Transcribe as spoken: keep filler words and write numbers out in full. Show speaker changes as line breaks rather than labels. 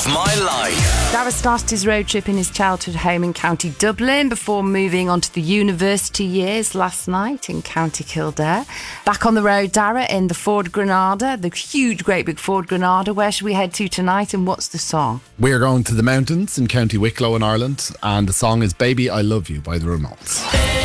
of my life.
Dara started his road trip in his childhood home in County Dublin before moving on to the university years last night in County Kildare. Back on the road, Dara, in the Ford Granada, the huge, great big Ford Granada. Where should we head to tonight and what's the song?
We're going to the mountains in County Wicklow in Ireland, and the song is Baby I Love You by the Ramones.